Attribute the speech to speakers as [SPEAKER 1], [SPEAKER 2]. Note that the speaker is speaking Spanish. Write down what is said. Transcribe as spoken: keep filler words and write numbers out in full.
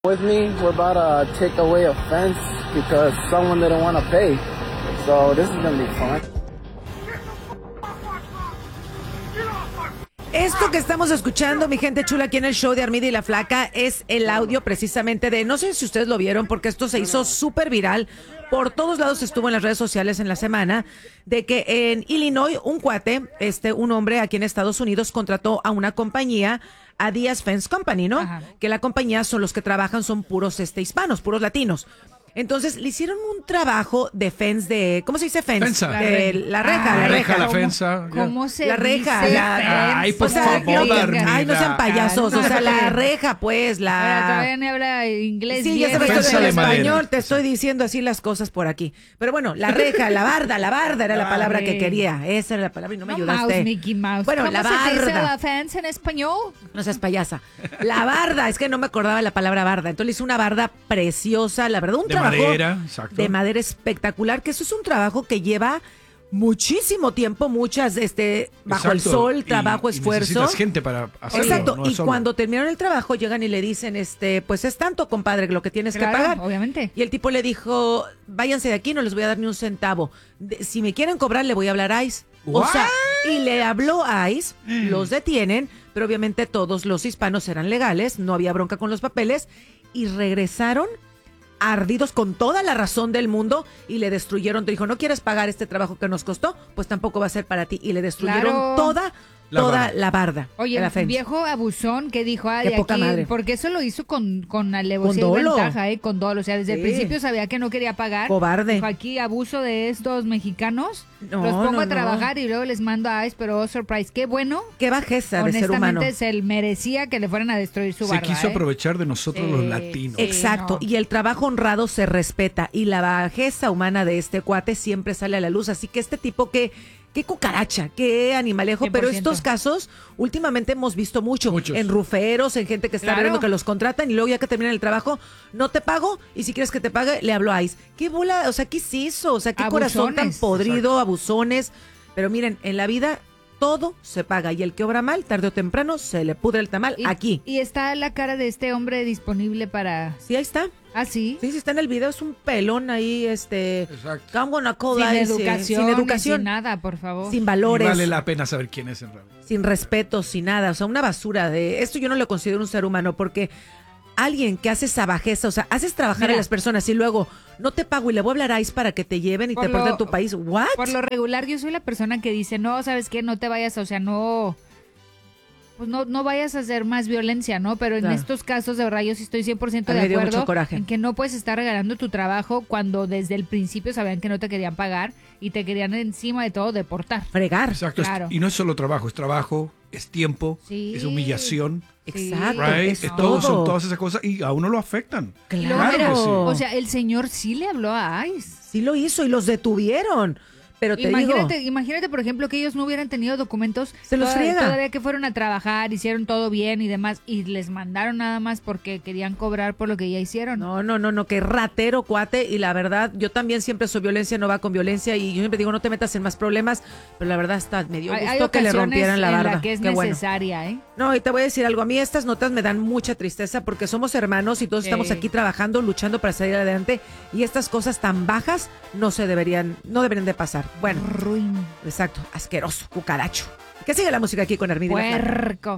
[SPEAKER 1] With me, we're about to take away a fence because someone didn't want to pay. So this is going to be fun.
[SPEAKER 2] Esto que estamos escuchando, mi gente chula, aquí en el show de Armida y la Flaca, es el audio precisamente de, no sé si ustedes lo vieron, porque esto se hizo súper viral, por todos lados estuvo en las redes sociales en la semana, de que en Illinois un cuate, este, un hombre aquí en Estados Unidos contrató a una compañía, a Díaz Fence Company, ¿no? Ajá. Que la compañía son los que trabajan, son puros este, hispanos, puros latinos. Entonces le hicieron un trabajo de fence de, ¿cómo se dice fence?
[SPEAKER 3] Fensa.
[SPEAKER 2] De la reja,
[SPEAKER 3] ah,
[SPEAKER 2] la reja.
[SPEAKER 3] La
[SPEAKER 2] ¿Cómo,
[SPEAKER 3] fensa.
[SPEAKER 4] ¿Cómo se
[SPEAKER 2] la reja,
[SPEAKER 4] dice
[SPEAKER 2] la,
[SPEAKER 3] ay, por
[SPEAKER 2] o sea,
[SPEAKER 3] favor,
[SPEAKER 2] que,
[SPEAKER 3] Armida.
[SPEAKER 2] ay, no sean payasos, o sea, la reja, pues, la.
[SPEAKER 4] Pero todavía ni habla inglés.
[SPEAKER 2] Sí,
[SPEAKER 4] bien.
[SPEAKER 2] ya sabes,
[SPEAKER 3] Fensa
[SPEAKER 2] en
[SPEAKER 3] de
[SPEAKER 2] español
[SPEAKER 3] madera.
[SPEAKER 2] te estoy diciendo así las cosas por aquí. Pero bueno, la reja, la barda, la barda era la palabra que quería. Esa era la palabra y no me
[SPEAKER 4] No
[SPEAKER 2] ayudaste.
[SPEAKER 4] mouse, Mickey Mouse.
[SPEAKER 2] Bueno,
[SPEAKER 4] ¿Cómo
[SPEAKER 2] la
[SPEAKER 4] se dice
[SPEAKER 2] barda.
[SPEAKER 4] la fence en español?
[SPEAKER 2] No seas payasa. La barda, es que no me acordaba la palabra barda. Entonces le hice una barda preciosa, la verdad, un
[SPEAKER 3] De
[SPEAKER 2] trabajo
[SPEAKER 3] madera, exacto.
[SPEAKER 2] de madera espectacular, que eso es un trabajo que lleva muchísimo tiempo, muchas, este, bajo el
[SPEAKER 3] Exacto.
[SPEAKER 2] sol,
[SPEAKER 3] Y-
[SPEAKER 2] trabajo,
[SPEAKER 3] y
[SPEAKER 2] esfuerzo.
[SPEAKER 3] necesitas gente para hacerlo.
[SPEAKER 2] Exacto,
[SPEAKER 3] no
[SPEAKER 2] y
[SPEAKER 3] es solo.
[SPEAKER 2] cuando terminaron el trabajo llegan y le dicen, este, pues es tanto, compadre, lo que tienes
[SPEAKER 4] Claro,
[SPEAKER 2] que pagar.
[SPEAKER 4] obviamente.
[SPEAKER 2] Y el tipo le dijo, váyanse de aquí, no les voy a dar ni un centavo. De- si me quieren cobrar, le voy a hablar a ICE. O
[SPEAKER 3] What?
[SPEAKER 2] sea, y le habló a ICE, los detienen, pero obviamente todos los hispanos eran legales, no había bronca con los papeles, y regresaron ardidos con toda la razón del mundo y le destruyeron. Te dijo, ¿no quieres pagar este trabajo que nos costó? Pues tampoco va a ser para ti. Y le destruyeron
[SPEAKER 4] Claro.
[SPEAKER 2] toda,
[SPEAKER 3] La
[SPEAKER 2] toda
[SPEAKER 3] barda.
[SPEAKER 2] la barda.
[SPEAKER 4] Oye,
[SPEAKER 2] de la fence.
[SPEAKER 4] viejo abusón que dijo, ah,
[SPEAKER 2] Qué
[SPEAKER 4] de
[SPEAKER 2] poca
[SPEAKER 4] aquí,
[SPEAKER 2] madre.
[SPEAKER 4] porque eso lo hizo con, con alevosía
[SPEAKER 2] Con
[SPEAKER 4] y
[SPEAKER 2] dolo.
[SPEAKER 4] ventaja, ¿eh? Con dolo. O sea, desde el
[SPEAKER 2] Sí.
[SPEAKER 4] principio sabía que no quería pagar.
[SPEAKER 2] Cobarde.
[SPEAKER 4] Dijo, aquí abuso de estos mexicanos,
[SPEAKER 2] No,
[SPEAKER 4] los pongo
[SPEAKER 2] no,
[SPEAKER 4] a
[SPEAKER 2] no.
[SPEAKER 4] trabajar y luego les mando a ICE, pero oh, surprise, qué bueno.
[SPEAKER 2] Qué bajeza de ser humano.
[SPEAKER 4] Honestamente, se merecía que le fueran a destruir su
[SPEAKER 3] Se
[SPEAKER 4] barba,
[SPEAKER 3] quiso
[SPEAKER 4] ¿eh?
[SPEAKER 3] aprovechar de nosotros
[SPEAKER 4] Sí,
[SPEAKER 3] los latinos.
[SPEAKER 4] sí.
[SPEAKER 2] Exacto,
[SPEAKER 4] no.
[SPEAKER 2] y el trabajo honrado se respeta y la bajeza humana de este cuate siempre sale a la luz, así que este tipo que qué cucaracha, qué animalejo,
[SPEAKER 4] cien por
[SPEAKER 2] pero
[SPEAKER 4] ciento.
[SPEAKER 2] estos casos últimamente hemos visto mucho
[SPEAKER 3] Muchos.
[SPEAKER 2] en ruferos, en gente que está
[SPEAKER 4] Claro.
[SPEAKER 2] viendo que los contratan y luego ya que terminan el trabajo, no te pago y si quieres que te pague, le hablo a ICE. Qué bola, o sea, ¿qué es eso? O sea, qué corazón tan
[SPEAKER 4] Abusones.
[SPEAKER 2] podrido, abusones, pero miren, en la vida todo se paga y el que obra mal, tarde o temprano, se le pudre el tamal
[SPEAKER 4] Y,
[SPEAKER 2] aquí.
[SPEAKER 4] Y está la cara de este hombre disponible para...
[SPEAKER 2] Sí, ahí está.
[SPEAKER 4] Ah, sí.
[SPEAKER 2] Sí, sí está en el video, es un pelón ahí, este...
[SPEAKER 3] Exacto.
[SPEAKER 2] I'm gonna call
[SPEAKER 4] Sin
[SPEAKER 2] ICE,
[SPEAKER 4] educación,
[SPEAKER 2] sin
[SPEAKER 4] y
[SPEAKER 2] educación,
[SPEAKER 4] sin nada, por favor.
[SPEAKER 2] sin
[SPEAKER 3] Y
[SPEAKER 2] valores,
[SPEAKER 3] vale la pena saber quién es en realidad.
[SPEAKER 2] sin respeto, sin nada. O sea, una basura de... Esto yo no lo considero un ser humano porque alguien que hace esa bajeza, o sea, haces trabajar
[SPEAKER 4] Mira.
[SPEAKER 2] a las personas y luego no te pago y le voy a hablar a ICE para que te lleven y
[SPEAKER 4] Por
[SPEAKER 2] te porten
[SPEAKER 4] lo-
[SPEAKER 2] a tu país. ¿What?
[SPEAKER 4] Por lo regular, yo soy la persona que dice, no, ¿sabes qué? No te vayas, o sea, no... Pues no, no vayas a hacer más violencia, ¿no? Pero en
[SPEAKER 2] Claro.
[SPEAKER 4] estos casos, de verdad, yo sí estoy cien por ciento
[SPEAKER 2] A
[SPEAKER 4] de
[SPEAKER 2] mí me dio
[SPEAKER 4] acuerdo
[SPEAKER 2] mucho coraje.
[SPEAKER 4] en que no puedes estar regalando tu trabajo cuando desde el principio sabían que no te querían pagar y te querían encima de todo deportar.
[SPEAKER 2] Fregar.
[SPEAKER 3] Exacto. es-
[SPEAKER 4] Claro.
[SPEAKER 3] Y no es solo trabajo, es trabajo, es tiempo,
[SPEAKER 4] Sí.
[SPEAKER 3] es humillación.
[SPEAKER 2] Exacto,
[SPEAKER 3] Right?
[SPEAKER 2] es
[SPEAKER 3] Es
[SPEAKER 2] todo.
[SPEAKER 3] todo, son todas esas cosas y a uno lo afectan.
[SPEAKER 4] Y luego,
[SPEAKER 2] Claro.
[SPEAKER 4] mira,
[SPEAKER 3] que sí.
[SPEAKER 4] o sea, el señor sí le habló a ICE.
[SPEAKER 2] Sí lo hizo y los detuvieron. Pero te
[SPEAKER 4] Imagínate,
[SPEAKER 2] digo...
[SPEAKER 4] imagínate, por ejemplo, que ellos no hubieran tenido documentos.
[SPEAKER 2] Se los
[SPEAKER 4] toda-
[SPEAKER 2] friega.
[SPEAKER 4] Todavía que fueron a trabajar, hicieron todo bien y demás, y les mandaron nada más porque querían cobrar por lo que ya hicieron.
[SPEAKER 2] No, no, no, no, que ratero, cuate, y la verdad, yo también siempre soy violencia, no va con violencia, y yo siempre digo, no te metas en más problemas, pero la verdad está, me dio
[SPEAKER 4] Hay,
[SPEAKER 2] gusto
[SPEAKER 4] hay
[SPEAKER 2] que le
[SPEAKER 4] ocasiones
[SPEAKER 2] rompieran la
[SPEAKER 4] en
[SPEAKER 2] barda.
[SPEAKER 4] la que es
[SPEAKER 2] Qué bueno.
[SPEAKER 4] necesaria, ¿eh?
[SPEAKER 2] No, y te voy a decir algo, a mí estas notas me dan mucha tristeza porque somos hermanos y todos
[SPEAKER 4] Sí.
[SPEAKER 2] estamos aquí trabajando, luchando para salir adelante, y estas cosas tan bajas no se deberían, no deberían de pasar. Bueno,
[SPEAKER 4] Ruin.
[SPEAKER 2] exacto, asqueroso, cucaracho. Que siga la música aquí con Armida y la Flaca.
[SPEAKER 4] Puerco.